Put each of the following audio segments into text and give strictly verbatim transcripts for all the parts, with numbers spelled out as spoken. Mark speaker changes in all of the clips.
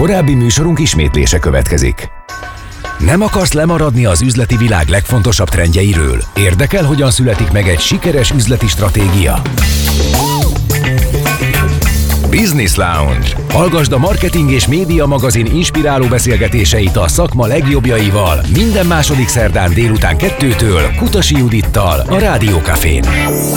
Speaker 1: Korábbi műsorunk ismétlése következik. Nem akarsz lemaradni az üzleti világ legfontosabb trendjeiről? Érdekel, hogyan születik meg egy sikeres üzleti stratégia? Business Lounge. Hallgasd a Marketing és Média magazin inspiráló beszélgetéseit a szakma legjobbjaival minden második szerdán délután kettőtől Kutasi Judittal a Rádió Cafén.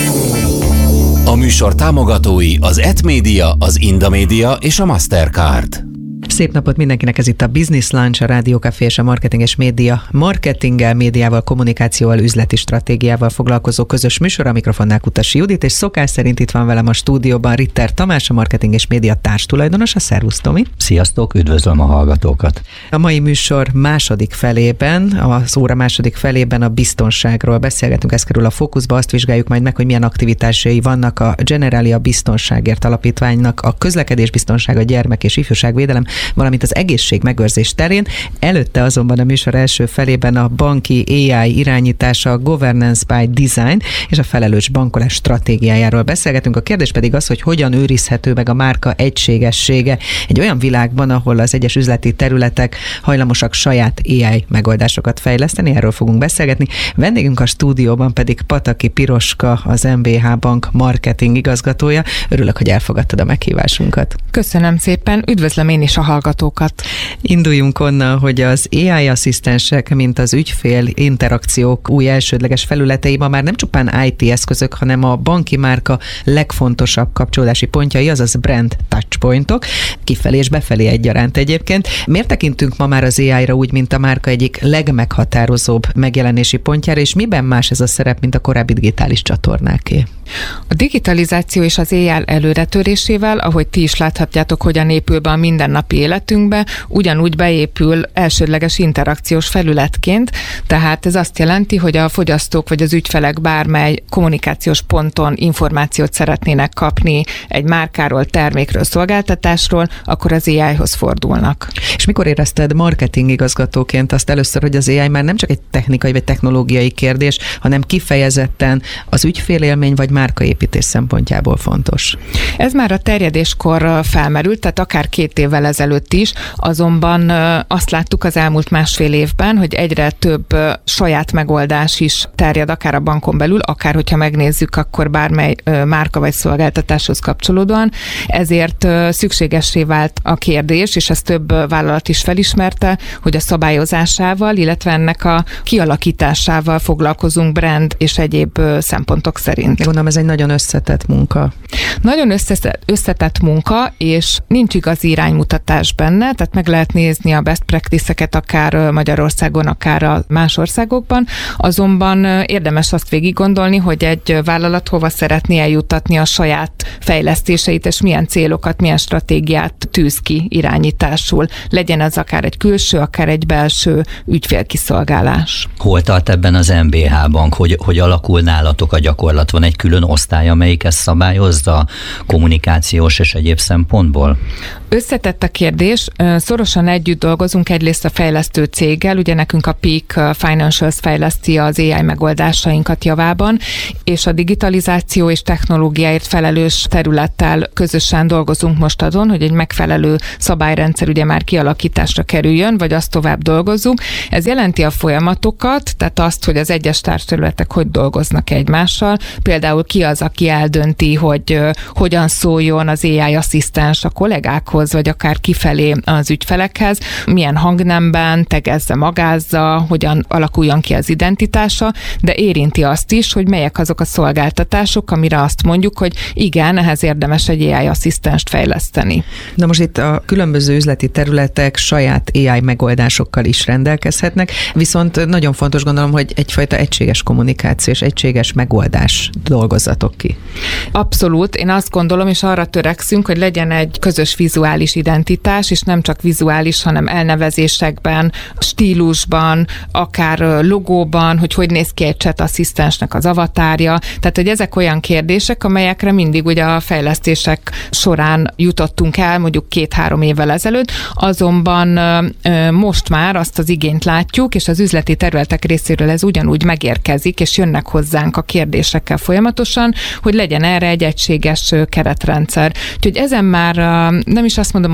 Speaker 2: A műsor támogatói az et Media, az Indamedia és a Mastercard.
Speaker 3: Szép napot mindenkinek, ez itt a Business Lunch, a Rádió Café és a Marketing és Média marketinggel, médiával, kommunikációval, üzleti stratégiával foglalkozó közös műsor. A mikrofonnál Kutasi Judit, és szokás szerint itt van velem a stúdióban Ritter Tamás, a Marketing és Média társtulajdonosa. Szervusz, Tomi!
Speaker 4: Sziasztok, üdvözlöm a hallgatókat!
Speaker 3: A mai műsor második felében, az óra második felében a biztonságról beszélgetünk, ez kerül a fókuszba, azt vizsgáljuk majd meg, hogy milyen aktivitásai vannak a Generalia Biztonságért Alapítványnak, a közlekedésbiztonság, a gyermek és ifjúságvédelem, valamint az egészség megőrzés terén. Előtte azonban a műsor első felében a banki á i irányítása, a Governance by Design és a felelős bankolás stratégiájáról beszélgetünk. A kérdés pedig az, hogy hogyan őrizhető meg a márka egységessége egy olyan világban, ahol az egyes üzleti területek hajlamosak saját á i megoldásokat fejleszteni. Erről fogunk beszélgetni. Vendégünk a stúdióban pedig Pataki Piroska, az em bé há Bank marketing igazgatója. Örülök, hogy elfogadtad a meghívásunkat.
Speaker 5: Köszönöm szépen, üdvözlöm én is a hallgatókat.
Speaker 3: Induljunk onnan, hogy az á i asszisztensek, mint az ügyfél interakciók új elsődleges felületei ma már nem csupán i té eszközök, hanem a banki márka legfontosabb kapcsolódási pontjai, azaz brand touchpointok, kifelé és befelé egyaránt egyébként. Miért tekintünk ma már az á i-ra úgy, mint a márka egyik legmeghatározóbb megjelenési pontjára, és miben más ez a szerep, mint a korábbi digitális csatornáké?
Speaker 5: A digitalizáció és az á i előretörésével, ahogy ti is láthatjátok, hogyan épül be a mindennapi életünkbe, ugyanúgy beépül elsődleges interakciós felületként, tehát ez azt jelenti, hogy a fogyasztók vagy az ügyfelek bármely kommunikációs ponton információt szeretnének kapni egy márkáról, termékről, szolgáltatásról, akkor az á i-hoz fordulnak.
Speaker 3: És mikor érezted marketing igazgatóként azt először, hogy az á i már nem csak egy technikai vagy technológiai kérdés, hanem kifejezetten az ügyfélélmény vagy márkaépítés szempontjából fontos?
Speaker 5: Ez már a terjedéskor felmerült, tehát akár két évvel ezelőtt is, azonban azt láttuk az elmúlt másfél évben, hogy egyre több saját megoldás is terjed, akár a bankon belül, akár hogyha megnézzük, akkor bármely márka vagy szolgáltatáshoz kapcsolódóan. Ezért szükségessé vált a kérdés, és ezt több vállalat is felismerte, hogy a szabályozásával, illetve ennek a kialakításával foglalkozunk brand és egyéb szempontok szerint.
Speaker 3: Gondolom, ez egy nagyon összetett munka.
Speaker 5: Nagyon összetett, összetett munka, és nincs igazi iránymutatás benne, tehát meg lehet nézni a best practice-eket akár Magyarországon, akár a más országokban, azonban érdemes azt végig gondolni, hogy egy vállalat hova szeretné eljuttatni a saját fejlesztéseit, és milyen célokat, milyen stratégiát tűz ki irányításul. Legyen ez akár egy külső, akár egy belső ügyfélkiszolgálás.
Speaker 4: Hol tart ebben az em bé há Bank, hogy, hogy alakul nálatok a gyakorlat? Van egy külön osztály, amelyik ezt szabályozza kommunikációs és egyéb szempontból?
Speaker 5: Összetett a kérdés, szorosan együtt dolgozunk egyrészt a fejlesztő céggel, ugye nekünk a Peak Financials fejleszti az á i megoldásainkat javában, és a digitalizáció és technológiáért felelős területtel közösen dolgozunk most azon, hogy egy megfelelő szabályrendszer ugye már kialakításra kerüljön, vagy azt tovább dolgozzunk. Ez jelenti a folyamatokat, tehát azt, hogy az egyes társterületek hogy dolgoznak egymással, például ki az, aki eldönti, hogy uh, hogyan szóljon az á i asszisztens a kollégákhoz, vagy akár kifelé az ügyfelekhez, milyen hangnemben, tegezze, magázza, hogyan alakuljon ki az identitása, de érinti azt is, hogy melyek azok a szolgáltatások, amire azt mondjuk, hogy igen, ehhez érdemes egy á i asszisztenst fejleszteni.
Speaker 3: Na most itt a különböző üzleti területek saját á i megoldásokkal is rendelkezhetnek, viszont nagyon fontos gondolom, hogy egyfajta egységes kommunikáció és egységes megoldás dolgozzatok ki.
Speaker 5: Abszolút, én azt gondolom, és arra törekszünk, hogy legyen egy közös vizuális identitás, és nem csak vizuális, hanem elnevezésekben, stílusban, akár logóban, hogy hogy néz ki egy chat asszisztensnek az avatárja. Tehát, hogy ezek olyan kérdések, amelyekre mindig ugye a fejlesztések során jutottunk el, mondjuk két-három évvel ezelőtt, azonban most már azt az igényt látjuk, és az üzleti területek részéről ez ugyanúgy megérkezik, és jönnek hozzánk a kérdésekkel folyamatosan, hogy legyen erre egy egységes keretrendszer. Úgyhogy ezen már nem is azt mondom, hogy dolgozunk,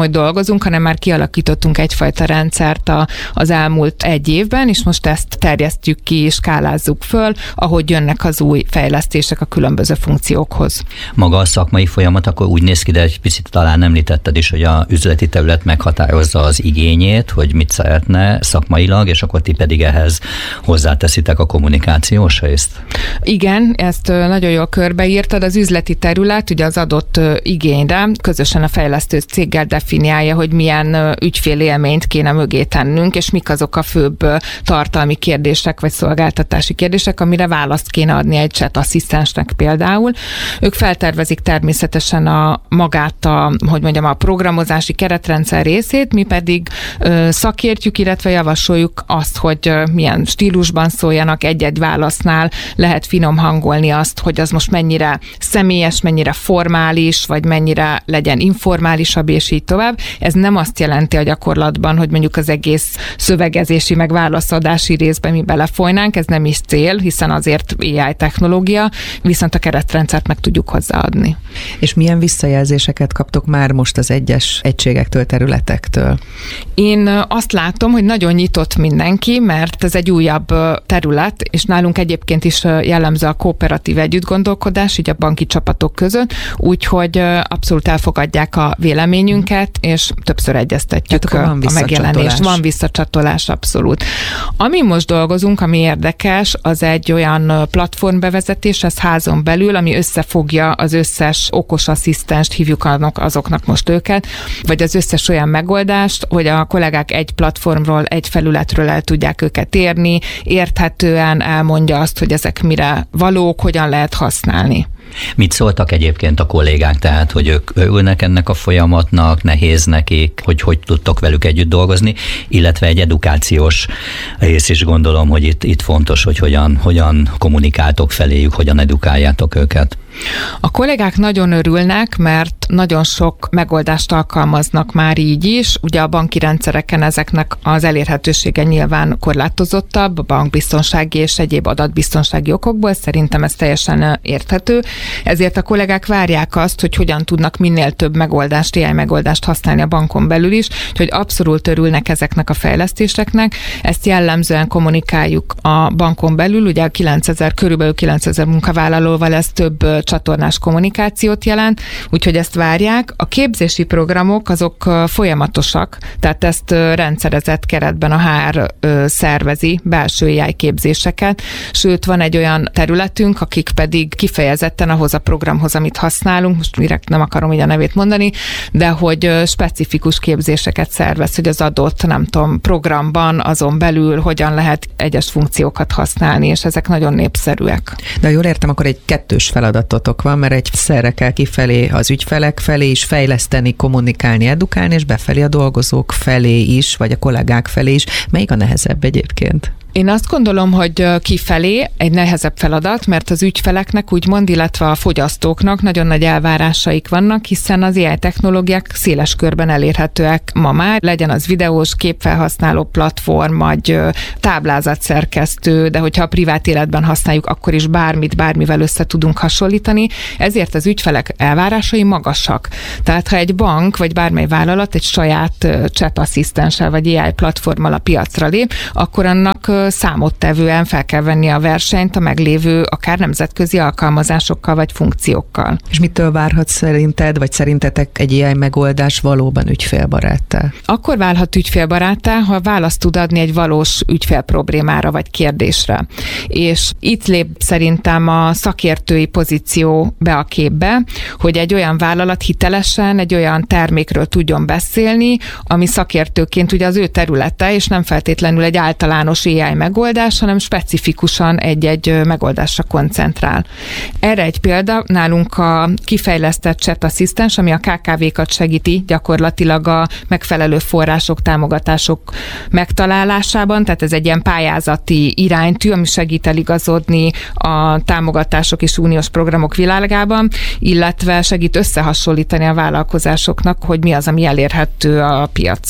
Speaker 5: dolgozunk, hanem már kialakítottunk egyfajta rendszert a, az elmúlt egy évben, és most ezt terjesztjük ki, skálázzuk föl, ahogy jönnek az új fejlesztések a különböző funkciókhoz.
Speaker 4: Maga a szakmai folyamat akkor úgy néz ki, de egy picit talán említetted is, hogy a üzleti terület meghatározza az igényét, hogy mit szeretne szakmailag, és akkor ti pedig ehhez hozzáteszitek a kommunikációs részt.
Speaker 5: Igen, ezt nagyon jól körbeírtad. Az üzleti terület ugye az adott igényre közösen a fejlesztő céggel definiálja, hogy milyen ügyfélélményt kéne mögé tennünk, és mik azok a főbb tartalmi kérdések, vagy szolgáltatási kérdések, amire választ kéne adni egy chat asszisztensnek például. Ők feltervezik természetesen a magát, a, hogy mondjam, a programozási keretrendszer részét, mi pedig ö, szakértjük, illetve javasoljuk azt, hogy ö, milyen stílusban szóljanak egy-egy válasznál, lehet finom hangolni azt, hogy az most mennyire személyes, mennyire formális, vagy mennyire legyen informálisabb, és így tovább. Ez nem azt jelenti a gyakorlatban, hogy mondjuk az egész szövegezési, meg válaszadási részben mi belefolynánk, ez nem is cél, hiszen azért á i technológia, viszont a keretrendszert meg tudjuk hozzáadni.
Speaker 3: És milyen visszajelzéseket kaptok már most az egyes egységektől, területektől?
Speaker 5: Én azt látom, hogy nagyon nyitott mindenki, mert ez egy újabb terület, és nálunk egyébként is jellemző a kooperatív együttgondolkodás, így a banki csapatok között, úgyhogy abszolút elfogadják a véleményünket, és többször egyeztetjük a megjelenést. Van visszacsatolás, abszolút. Ami most dolgozunk, ami érdekes, az egy olyan platformbevezetés, ez házon belül, ami összefogja az összes okos asszisztenst, hívjuk annak, azoknak most őket, vagy az összes olyan megoldást, hogy a kollégák egy platformról, egy felületről el tudják őket érni, érthetően elmondja azt, hogy ezek mire valók, hogyan lehet használni.
Speaker 4: Mit szóltak egyébként a kollégák, tehát, hogy ők örülnek ennek a folyamatnak, nehéz nekik, hogy hogy tudtok velük együtt dolgozni, illetve egy edukációs rész is gondolom, hogy itt, itt fontos, hogy hogyan, hogyan kommunikáltok feléjük, hogyan edukáljátok őket.
Speaker 5: A kollégák nagyon örülnek, mert nagyon sok megoldást alkalmaznak már így is. Ugye a banki rendszereken ezeknek az elérhetősége nyilván korlátozottabb, a bankbiztonsági és egyéb adatbiztonsági okokból, szerintem ez teljesen érthető. Ezért a kollégák várják azt, hogy hogyan tudnak minél több megoldást, á i megoldást használni a bankon belül is, úgyhogy abszolút örülnek ezeknek a fejlesztéseknek. Ezt jellemzően kommunikáljuk a bankon belül, ugye a kilencezer, körülbelül kilencezer munkavállalóval ez több csatornás kommunikációt jelent, úgyhogy ezt várják. A képzési programok azok folyamatosak, tehát ezt rendszerezett keretben a há er szervezi, belső á i képzéseket, sőt van egy olyan területünk, akik pedig kifejezetten ahhoz a programhoz, amit használunk, most direkt nem akarom így a nevét mondani, de hogy specifikus képzéseket szervez, hogy az adott, nem tudom, programban, azon belül hogyan lehet egyes funkciókat használni, és ezek nagyon népszerűek.
Speaker 3: De jól értem, akkor egy kettős feladatotok van, mert egyszerre kell kifelé az ügyfelek felé is fejleszteni, kommunikálni, edukálni, és befelé a dolgozók felé is, vagy a kollégák felé is. Melyik a nehezebb egyébként?
Speaker 5: Én azt gondolom, hogy kifelé egy nehezebb feladat, mert az ügyfeleknek úgymond, illetve a fogyasztóknak nagyon nagy elvárásaik vannak, hiszen az á i technológiák széles körben elérhetőek ma már, legyen az videós, képfelhasználó platform, vagy táblázatszerkesztő, de hogyha a privát életben használjuk, akkor is bármit, bármivel össze tudunk hasonlítani, ezért az ügyfelek elvárásai magasak. Tehát ha egy bank, vagy bármely vállalat egy saját chat asszisztenssel, vagy á i platformmal a piacra lép, akkor annak számottevően fel kell venni a versenyt a meglévő akár nemzetközi alkalmazásokkal vagy funkciókkal. És
Speaker 3: mitől várhat szerinted, vagy szerintetek egy á i megoldás valóban ügyfélbaráttá?
Speaker 5: Akkor válhat ügyfélbaráttá, ha választ tud adni egy valós ügyfél problémára vagy kérdésre. És itt lép szerintem a szakértői pozíció be a képbe, hogy egy olyan vállalat hitelesen egy olyan termékről tudjon beszélni, ami szakértőként ugye az ő területe, és nem feltétlenül egy általános á i megoldás, hanem specifikusan egy-egy megoldásra koncentrál. Erre egy példa, nálunk a kifejlesztett chat asszisztens, ami a ká ká vé-kat segíti gyakorlatilag a megfelelő források, támogatások megtalálásában, tehát ez egy ilyen pályázati iránytű, ami segít eligazodni a támogatások és uniós programok világában, illetve segít összehasonlítani a vállalkozásoknak, hogy mi az, ami elérhető a piacon.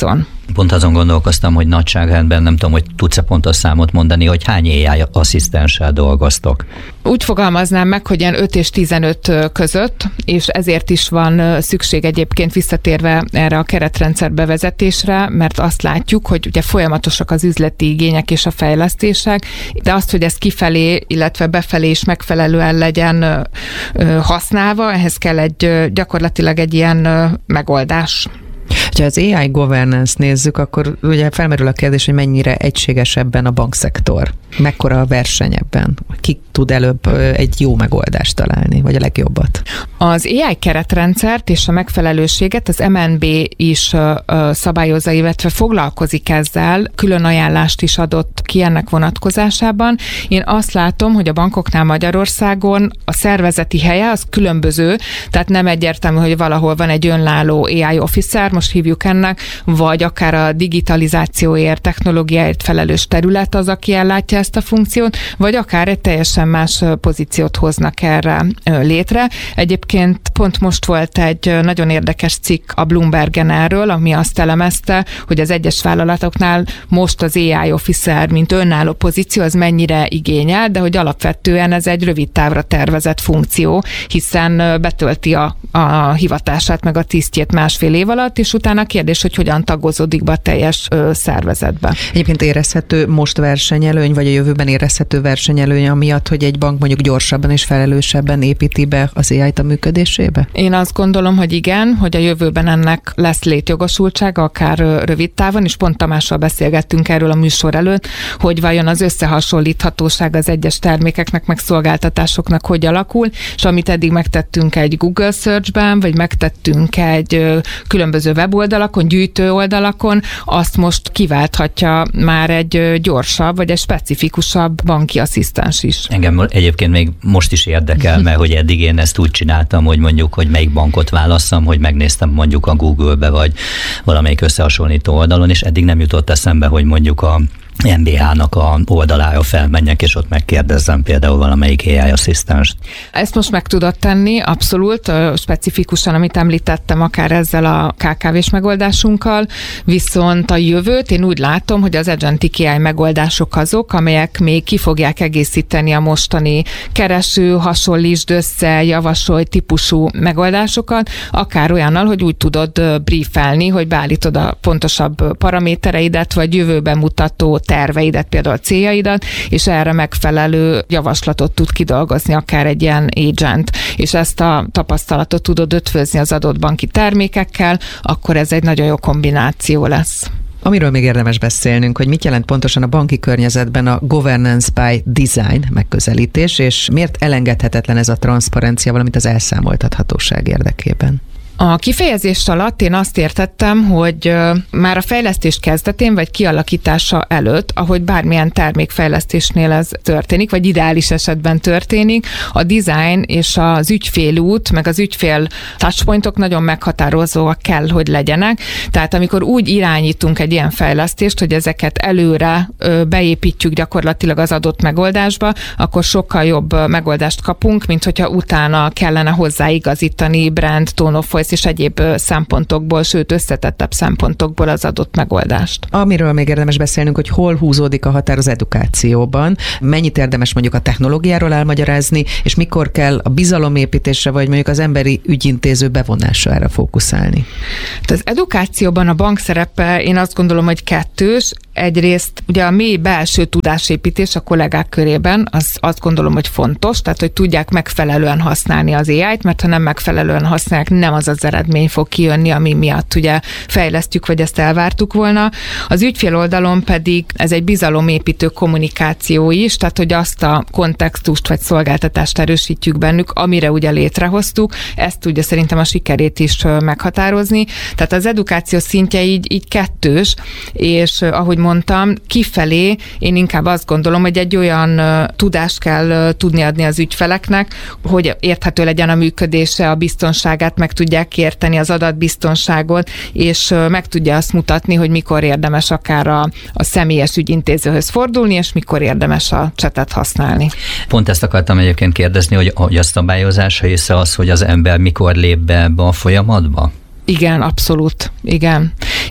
Speaker 4: Pont azon gondolkoztam, hogy nagyságrendben nem tudom, hogy tudsz-e pontos számot mondani, hogy hány á i asszisztenssel dolgoztok?
Speaker 5: Úgy fogalmaznám meg, hogy ilyen öt és tizenöt között, és ezért is van szükség egyébként visszatérve erre a keretrendszer bevezetésre, mert azt látjuk, hogy ugye folyamatosak az üzleti igények és a fejlesztések, de azt, hogy ez kifelé, illetve befelé is megfelelően legyen használva, ehhez kell egy gyakorlatilag egy ilyen megoldás.
Speaker 3: Ha az á i governance nézzük, akkor ugye felmerül a kérdés, hogy mennyire egységes ebben a bankszektor. Mekkora a verseny ebben? Ki tud előbb egy jó megoldást találni, vagy a legjobbat?
Speaker 5: Az á i keretrendszert és a megfelelőséget az em en bé is szabályozza, illetve foglalkozik ezzel, külön ajánlást is adott ki ennek vonatkozásában. Én azt látom, hogy a bankoknál Magyarországon a szervezeti helye az különböző, tehát nem egyértelmű, hogy valahol van egy önálló á i officer, most hívjuk ennek, vagy akár a digitalizációért, technológiáért felelős terület az, aki ellátja ezt a funkciót, vagy akár egy teljesen más pozíciót hoznak erre létre. Egyébként pont most volt egy nagyon érdekes cikk a Bloombergen erről, ami azt elemezte, hogy az egyes vállalatoknál most az á i officer, mint önálló pozíció, az mennyire igényel, de hogy alapvetően ez egy rövid távra tervezett funkció, hiszen betölti a, a hivatását meg a tisztjét másfél év alatt, és utána a kérdés, hogy hogyan tagozódik be a teljes ö, szervezetbe.
Speaker 3: Egyébként érezhető most versenyelőny, vagy a jövőben érezhető versenyelőny amiatt, hogy egy bank mondjuk gyorsabban és felelősebben építi be az á i-t a működésébe?
Speaker 5: Én azt gondolom, hogy igen, hogy a jövőben ennek lesz létjogosultsága, akár rövid távon, és pont Tamással beszélgettünk erről a műsor előtt, hogy vajon az összehasonlíthatóság az egyes termékeknek, meg szolgáltatásoknak hogy alakul, és amit eddig megtettünk egy Google Search-ben, vagy megtettünk egy különböző weboldalakon, gyűjtő oldalakon, azt most kiválthatja már egy gyorsabb, vagy egy specifikusabb banki asszisztens is.
Speaker 4: Engem egyébként még most is érdekel, mert hogy eddig én ezt úgy csináltam, hogy mondjuk, hogy melyik bankot válasszam, hogy megnéztem mondjuk a Google-be, vagy valamelyik összehasonlító oldalon, és eddig nem jutott eszembe, hogy mondjuk a em bé há-nak a oldalára felmenjek, és ott megkérdezzem például valamelyik á i asszisztenst.
Speaker 5: Ezt most meg tudod tenni, abszolút, specifikusan, amit említettem, akár ezzel a ká ká vés megoldásunkkal, viszont a jövőt én úgy látom, hogy az agentic á i megoldások azok, amelyek még ki fogják egészíteni a mostani kereső, hasonlítsd össze, javasolj típusú megoldásokat, akár olyannal, hogy úgy tudod briefelni, hogy beállítod a pontosabb paramétereidet, vagy jövőben mutató terveidet, például céljaidat, és erre megfelelő javaslatot tud kidolgozni akár egy ilyen agent, és ezt a tapasztalatot tudod ötvözni az adott banki termékekkel, akkor ez egy nagyon jó kombináció lesz.
Speaker 3: Amiről még érdemes beszélnünk, hogy mit jelent pontosan a banki környezetben a governance by design megközelítés, és miért elengedhetetlen ez a transzparencia, valamint az elszámoltathatóság érdekében.
Speaker 5: A kifejezés alatt én azt értettem, hogy már a fejlesztés kezdetén, vagy kialakítása előtt, ahogy bármilyen termékfejlesztésnél ez történik, vagy ideális esetben történik, a design és az ügyfélút, meg az ügyfél touchpointok nagyon meghatározóak kell, hogy legyenek. Tehát amikor úgy irányítunk egy ilyen fejlesztést, hogy ezeket előre beépítjük gyakorlatilag az adott megoldásba, akkor sokkal jobb megoldást kapunk, mint hogyha utána kellene hozzáigazítani brand, tone of voice és egyéb szempontokból, sőt összetettebb szempontokból az adott megoldást.
Speaker 3: Amiről még érdemes beszélnünk, hogy hol húzódik a határ az edukációban, mennyit érdemes mondjuk a technológiáról elmagyarázni, és mikor kell a bizalomépítésre, vagy mondjuk az emberi ügyintéző bevonására fókuszálni.
Speaker 5: Az edukációban a bank szerepe, én azt gondolom, hogy kettős. Egyrészt ugye a mély belső tudásépítés a kollégák körében, az azt gondolom, hogy fontos, tehát hogy tudják megfelelően használni az á i-t, mert ha nem megfelelően használják, nem az az eredmény fog kijönni, ami miatt ugye fejlesztjük, vagy ezt elvártuk volna. Az ügyfél oldalon pedig ez egy bizalomépítő kommunikáció is, tehát hogy azt a kontextust vagy szolgáltatást erősítjük bennük, amire ugye létrehoztuk, ezt tudja szerintem a sikerét is meghatározni. Tehát az edukáció szintje így, így kettős, és ahogy mondtam, kifelé én inkább azt gondolom, hogy egy olyan tudást kell tudni adni az ügyfeleknek, hogy érthető legyen a működése, a biztonságát meg tudják érteni, az adatbiztonságot, és meg tudja azt mutatni, hogy mikor érdemes akár a, a személyes ügyintézőhöz fordulni, és mikor érdemes a csetet használni.
Speaker 4: Pont ezt akartam egyébként kérdezni, hogy, hogy a szabályozás része az, hogy az ember mikor lép be ebbe a folyamatba?
Speaker 5: Igen, abszolút. Igen.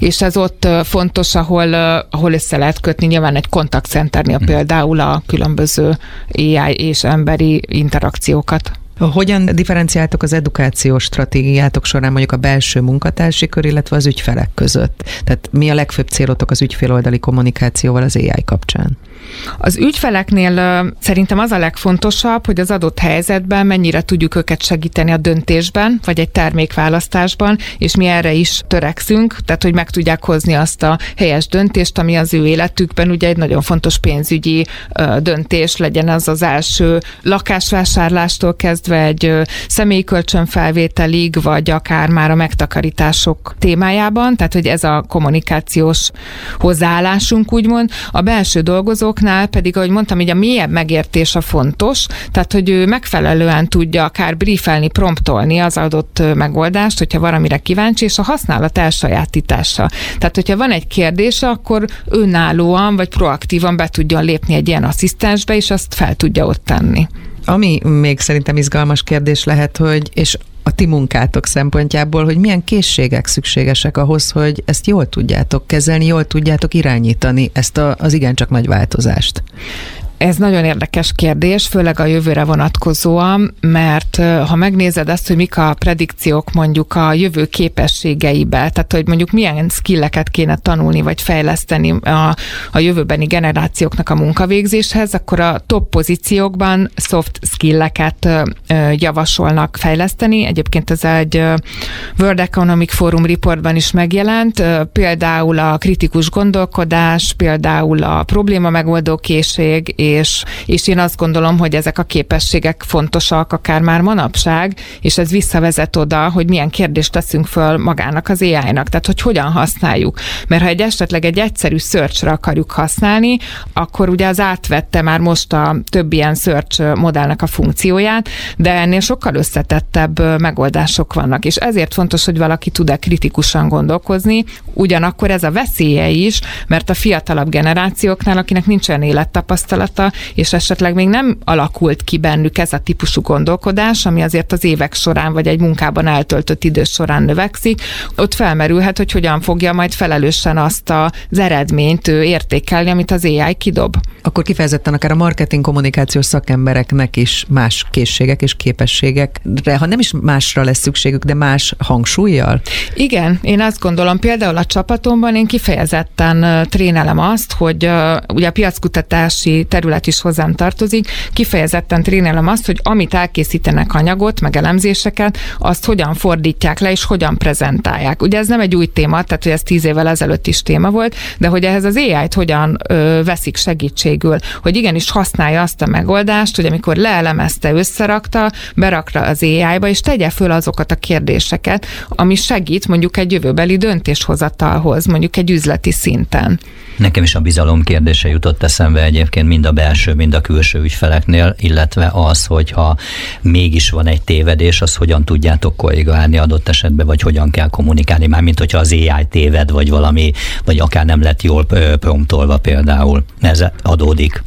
Speaker 5: És ez ott fontos, ahol, ahol össze lehet kötni nyilván egy contact centernél hmm. például a különböző á i és emberi interakciókat.
Speaker 3: Hogyan differenciáltok az edukációs stratégiátok során mondjuk a belső munkatársi kör, illetve az ügyfelek között? Tehát mi a legfőbb célotok az ügyféloldali kommunikációval az á i kapcsán?
Speaker 5: Az ügyfeleknél szerintem az a legfontosabb, hogy az adott helyzetben mennyire tudjuk őket segíteni a döntésben, vagy egy termékválasztásban, és mi erre is törekszünk, tehát hogy meg tudják hozni azt a helyes döntést, ami az ő életükben ugye egy nagyon fontos pénzügyi döntés, legyen az az első lakásvásárlástól kezdve egy személyi kölcsönfelvételig, vagy akár már a megtakarítások témájában, tehát hogy ez a kommunikációs hozzáállásunk úgymond. A belső dolgozóknál pedig, ahogy mondtam, így a mélyebb megértés a fontos, tehát hogy ő megfelelően tudja akár briefelni, promptolni az adott megoldást, hogyha valamire kíváncsi, és a használat elsajátítása. Tehát, hogyha van egy kérdése, akkor önállóan vagy proaktívan be tudjon lépni egy ilyen asszisztensbe, és azt fel tudja ott tenni.
Speaker 3: Ami még szerintem izgalmas kérdés lehet, hogy és a ti munkátok szempontjából, hogy milyen készségek szükségesek ahhoz, hogy ezt jól tudjátok kezelni, jól tudjátok irányítani ezt a, az igencsak nagy változást.
Speaker 5: Ez nagyon érdekes kérdés, főleg a jövőre vonatkozóan, mert ha megnézed azt, hogy mik a predikciók mondjuk a jövő képességeibe, tehát hogy mondjuk milyen skilleket kéne tanulni vagy fejleszteni a, a jövőbeni generációknak a munkavégzéshez, akkor a top pozíciókban soft skilleket javasolnak fejleszteni. Egyébként ez egy World Economic Forum reportban is megjelent, például a kritikus gondolkodás, például a probléma megoldó készség, És, és én azt gondolom, hogy ezek a képességek fontosak akár már manapság, és ez visszavezet oda, hogy milyen kérdést teszünk föl magának az á i-nak, tehát hogy hogyan használjuk. Mert ha egy esetleg egy egyszerű search-re akarjuk használni, akkor ugye az átvette már most a több ilyen search modellnek a funkcióját, de ennél sokkal összetettebb megoldások vannak, és ezért fontos, hogy valaki tud-e kritikusan gondolkozni, ugyanakkor ez a veszélye is, mert a fiatalabb generációknál, akinek nincs olyan élettapasztalata, és esetleg még nem alakult ki bennük ez a típusú gondolkodás, ami azért az évek során, vagy egy munkában eltöltött idő során növekszik, ott felmerülhet, hogy hogyan fogja majd felelősen azt az eredményt ő értékelni, amit az á i kidob.
Speaker 3: Akkor kifejezetten akár a marketing kommunikációs szakembereknek is más készségek és képességekre, ha nem is másra lesz szükségük, de más hangsúlyjal?
Speaker 5: Igen, én azt gondolom, például a csapatomban én kifejezetten trénelem azt, hogy ugye a piackutatási terület is hozzám tartozik, kifejezetten trénelem azt, hogy amit elkészítenek anyagot, meg elemzéseket, azt hogyan fordítják le, és hogyan prezentálják. Ugye ez nem egy új téma, tehát hogy ez tíz évvel ezelőtt is téma volt, de hogy ehhez az á i-t hogyan ö, veszik segítségül, hogy igenis használja azt a megoldást, hogy amikor leelemezte, összerakta, berakta az á i-ba, és tegye föl azokat a kérdéseket, ami segít mondjuk egy jövőbeli döntéshozatalhoz, mondjuk egy üzleti szinten.
Speaker 4: Nekem is a bizalom kérdése jutott eszembe egyébként mind a belső, mind a külső ügyfeleknél, illetve az, hogyha mégis van egy tévedés, az hogyan tudjátok korrigálni adott esetben, vagy hogyan kell kommunikálni, mármint hogyha az á i téved, vagy valami, vagy akár nem lett jól promptolva például. Ez adódik.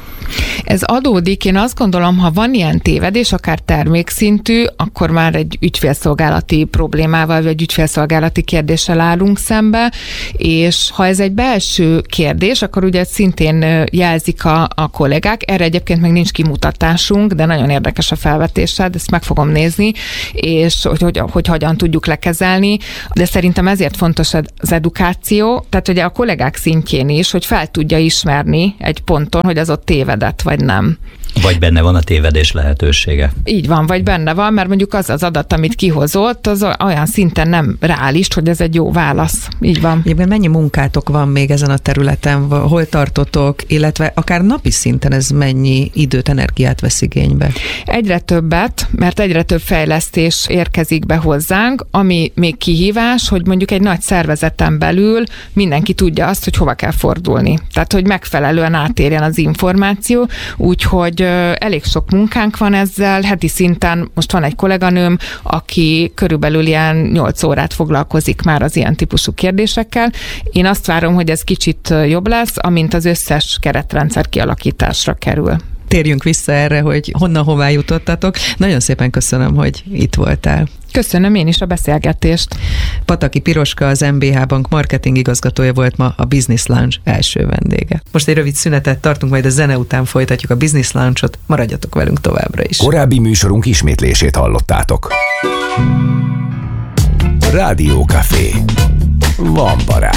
Speaker 5: Ez adódik, én azt gondolom, ha van ilyen tévedés, akár termékszintű, akkor már egy ügyfélszolgálati problémával, vagy ügyfélszolgálati kérdéssel állunk szembe, és ha ez egy belső kérdés, akkor ugye szintén jelzik a, a kollégák, erre egyébként még nincs kimutatásunk, de nagyon érdekes a felvetésed, ezt meg fogom nézni, és hogy, hogy, hogy hogyan tudjuk lekezelni, de szerintem ezért fontos az edukáció, tehát ugye a kollégák szintjén is, hogy fel tudja ismerni egy ponton, hogy az ott tévedett, vagy nem.
Speaker 4: Vagy benne van a tévedés lehetősége.
Speaker 5: Így van, vagy benne van, mert mondjuk az az adat, amit kihozott, az olyan szinten nem reális, hogy ez egy jó válasz. Így van.
Speaker 3: Egyébként mennyi munkátok van még ezen a területen, hol tartotok, illetve akár napi szinten ez mennyi időt, energiát vesz igénybe?
Speaker 5: Egyre többet, mert egyre több fejlesztés érkezik be hozzánk, ami még kihívás, hogy mondjuk egy nagy szervezeten belül mindenki tudja azt, hogy hova kell fordulni. Tehát, hogy megfelelően átérjen az információ, úgyhogy elég sok munkánk van ezzel, heti szinten most van egy kolléganőm, aki körülbelül ilyen nyolc órát foglalkozik már az ilyen típusú kérdésekkel. Én azt várom, hogy ez kicsit jobb lesz, amint az összes keretrendszer kialakításra kerül.
Speaker 3: térjünk vissza erre, hogy honnan hová jutottatok. Nagyon szépen köszönöm, hogy itt voltál.
Speaker 5: Köszönöm én is a beszélgetést.
Speaker 3: Pataki Piroska, az em bé há Bank marketing igazgatója volt ma a Business Lounge első vendége. Most egy rövid szünetet tartunk, majd a zene után folytatjuk a Business Lounge-ot. Maradjatok velünk továbbra is.
Speaker 1: Korábbi műsorunk ismétlését hallottátok. Rádió Café. Van barát.